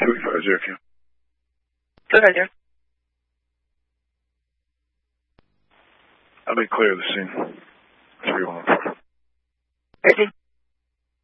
Zero. Good idea. I'll be clear of the scene. 314. Ready?